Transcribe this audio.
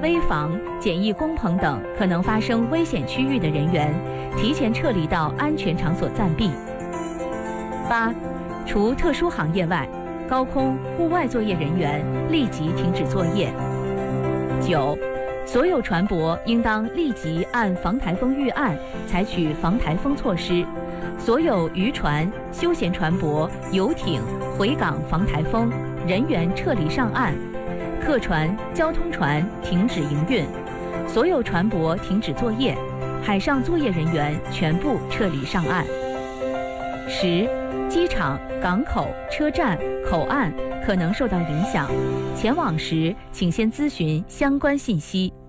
危房、检疫工棚等可能发生危险区域的人员，提前撤离到安全场所暂避。8. 除特殊行业外，高空、户外作业人员立即停止作业。9. 所有船舶应当立即按防台风预案采取防台风措施，所有渔船、休闲船舶、游艇回港防台风，人员撤离上岸，客船、交通船停止营运，所有船舶停止作业，海上作业人员全部撤离上岸。10. 机场、港口、车站、口岸可能受到影响，前往时请先咨询相关信息。